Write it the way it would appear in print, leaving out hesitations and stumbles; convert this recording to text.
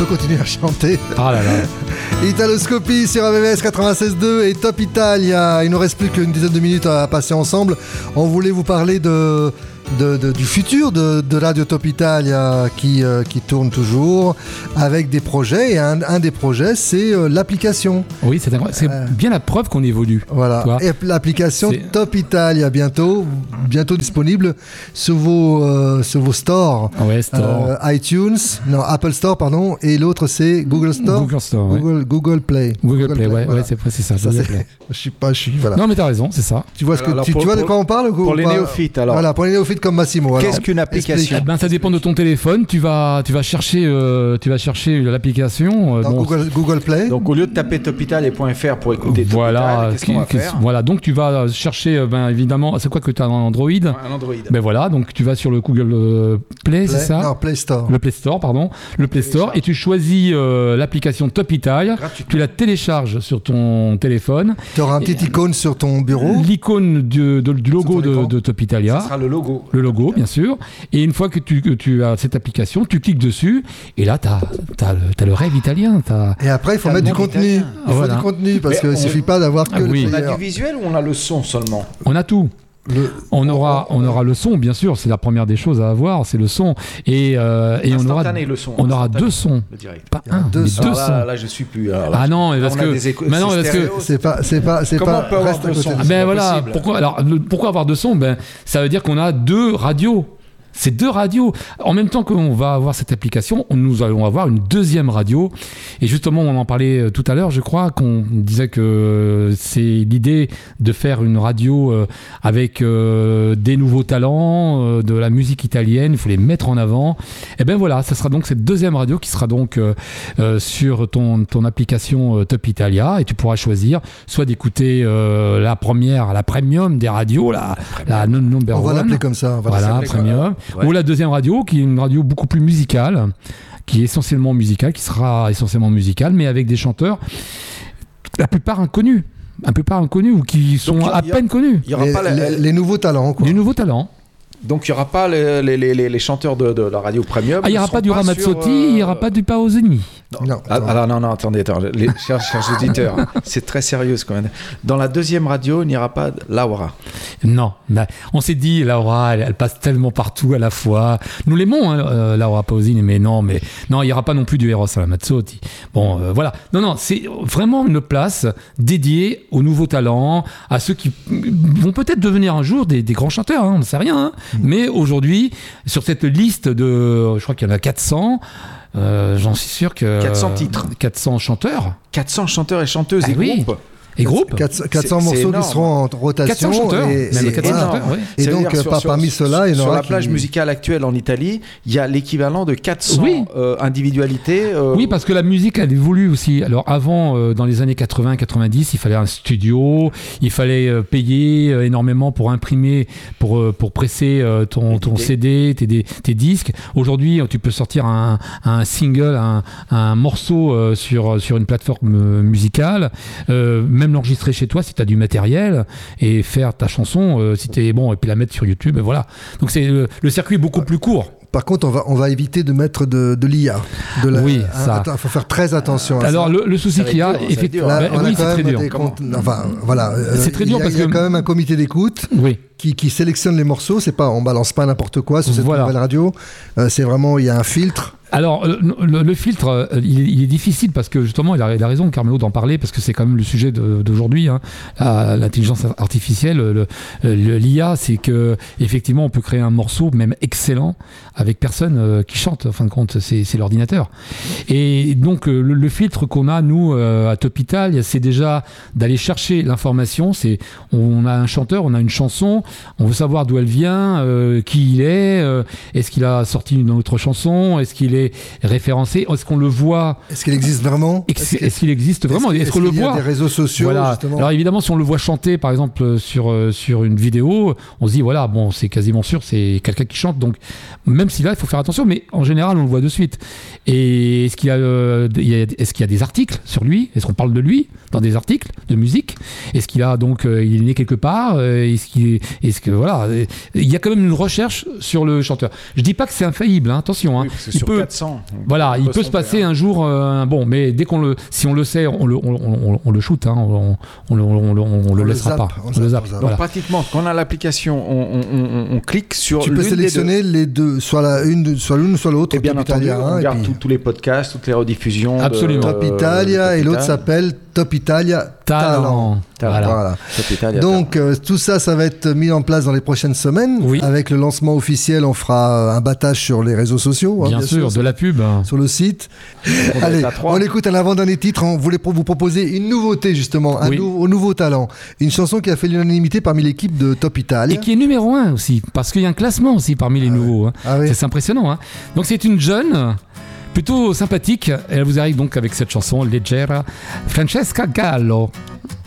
peut continuer à chanter. Ah là là. Italoscopie sur AVS 96.2 et Top Italia. Il ne nous reste plus qu'une dizaine de minutes à passer ensemble. On voulait vous parler du futur de Radio Top Italia qui tourne toujours avec des projets. Et un des projets, c'est l'application. Oui, c'est bien la preuve qu'on évolue. Voilà. Et l'application Top Italia bientôt disponible sur vos stores. Ouais, store. iTunes, non, Apple Store, pardon. Et l'autre, c'est Google Store. Google Store, Google Play. Google Play, ouais, voilà. ouais, c'est ça. Voilà. Non, mais t'as raison, c'est ça. Tu vois tu vois de quoi on parle pour les néophytes, alors. Voilà, pour les néophytes comme Massimo. Qu'est-ce qu'une application? Ça dépend de ton téléphone. Tu vas chercher l'application dans Google Play. Donc au lieu de taper topitalia.fr pour écouter Top Italia, qu'est-ce qu'on va faire? Voilà, donc tu vas chercher, évidemment, c'est quoi que tu as en Android? Un Android. Ben voilà, donc tu vas sur le Google Play, c'est ça? Non, Play Store. Le Play Store, pardon. Le Play Store, et tu choisis l'application Top Italia. Tu la télécharges sur ton téléphone. Tu auras un petit icône sur ton bureau. L'icône du logo de Top Italia. Ça sera le logo. Le logo, bien sûr. Et une fois que tu as cette application, tu cliques dessus, et là, t'as le rêve italien. Et après, il faut mettre du contenu. Il faut du contenu, parce qu'il ne suffit pas d'avoir que le On player. a du visuel ou on a le son seulement? On a tout. On aura le son, bien sûr, c'est la première des choses à avoir, c'est le son. Et on aura deux sons. Pas un, mais deux sons. Là, je suis plus. Ah non, parce que c'est pas. Comment on peut avoir deux sons? Ben voilà, pourquoi avoir deux sons? Ben ça veut dire qu'on a deux radios. C'est deux radios. En même temps qu'on va avoir cette application, nous allons avoir une deuxième radio. Et justement, on en parlait tout à l'heure, je crois, qu'on disait que c'est l'idée de faire une radio avec des nouveaux talents, de la musique italienne. Il faut les mettre en avant. Et ben voilà, ça sera donc cette deuxième radio qui sera donc sur ton application Top Italia. Et tu pourras choisir soit d'écouter la premium des radios, la number one. On va l'appeler comme ça. Voilà, premium. Ouais. Ou la deuxième radio, qui est une radio beaucoup plus musicale, qui sera essentiellement musicale, mais avec des chanteurs, la plupart inconnus, ou qui sont à peine connus. Il y aura pas les nouveaux talents, quoi. Les nouveaux talents. Donc il n'y aura pas les chanteurs de la radio premium. Il n'y aura pas du Ramazzotti, il n'y aura pas du Pausini. Non, attendez, chers auditeurs, c'est très sérieux quand même. Dans la deuxième radio, il n'y aura pas Laura. Non, on s'est dit, Laura, elle passe tellement partout à la fois. Nous l'aimons, Laura Pausini, mais non, il n'y aura pas non plus du Eros Ramazzotti. Bon, voilà. Non, c'est vraiment une place dédiée aux nouveaux talents, à ceux qui vont peut-être devenir un jour des grands chanteurs, on ne sait rien. Mais aujourd'hui, sur cette liste je crois qu'il y en a 400, j'en suis sûr que... 400 titres. 400 chanteurs. 400 chanteurs et chanteuses et groupes. Et groupe 400 morceaux qui seront en rotation. 400 chanteurs. Et donc, parmi ceux-là, il y en aura sur la plage musicale actuelle en Italie, il y a l'équivalent de 400 individualités. Oui, parce que la musique, elle évolue aussi. Alors, avant, dans les années 80-90, il fallait un studio, il fallait payer énormément pour imprimer, pour presser ton CD, tes disques. Aujourd'hui, tu peux sortir un single, un morceau sur une plateforme musicale, même l'enregistrer chez toi si tu as du matériel et faire ta chanson si t'es bon, et puis la mettre sur YouTube, et voilà. Donc le circuit est beaucoup plus court. Par contre, on va éviter de mettre de l'IA. Oui, ça. Il faut faire très attention à Alors, ça. Le souci qu'il y a, effectivement, c'est très dur. C'est très dur parce qu'il y a quand même un comité d'écoute qui sélectionne les morceaux. C'est pas, on balance pas n'importe quoi sur cette nouvelle radio. C'est vraiment, il y a un filtre. Alors, le filtre, il est difficile parce que justement, il a raison, Carmelo, d'en parler, parce que c'est quand même le sujet d'aujourd'hui, l'intelligence artificielle, l'IA, c'est que effectivement, on peut créer un morceau, même excellent, avec personne qui chante, en fin de compte, c'est l'ordinateur. Et donc, le filtre qu'on a, nous, à Top Italia, c'est déjà d'aller chercher l'information. On a un chanteur, on a une chanson, on veut savoir d'où elle vient, qui il est, est-ce qu'il a sorti une autre chanson, est-ce qu'il est référencé, est-ce qu'on le voit, est-ce qu'il existe vraiment, est-ce qu'il existe vraiment, est-ce qu'on le voit, il y a des réseaux sociaux, voilà. Justement. Alors évidemment, si on le voit chanter par exemple sur une vidéo, on se dit voilà, bon, c'est quasiment sûr, c'est quelqu'un qui chante, donc même si là il faut faire attention, mais en général on le voit de suite. Et est-ce qu'il y a des articles sur lui, est-ce qu'on parle de lui dans des articles de musique, est-ce qu'il a donc il est né quelque part, est-ce que voilà, il y a quand même une recherche sur le chanteur. Je dis pas que c'est infaillible, hein, attention, hein. Oui, sur 400. Voilà, il peut se passer un jour, mais dès si on le sait, on le shoot, hein, on le laissera pas. On le zappe. Donc pratiquement, quand on a l'application, on clique sur. Tu peux sélectionner les deux, soit l'une, soit l'autre. Et bien entendu, on regarde tous les podcasts, toutes les rediffusions. Absolument. Top Italia, et l'autre s'appelle Top Italia Talent. Voilà. Top Italia, donc tout ça va être mis en place dans les prochaines semaines. Oui. Avec le lancement officiel, on fera un battage sur les réseaux sociaux. Bien sûr, de la pub. Sur le site. Allez, on écoute un avant-dernier titre. On voulait vous proposer une nouveauté justement, au nouveau talent. Une chanson qui a fait l'unanimité parmi l'équipe de Top Italia. Et qui est numéro 1 aussi, parce qu'il y a un classement aussi parmi les nouveaux. Hein. Ah oui. C'est impressionnant. Hein. Donc c'est une jeune, plutôt sympathique. Elle vous arrive donc avec cette chanson Leggera, Francesca Gallo.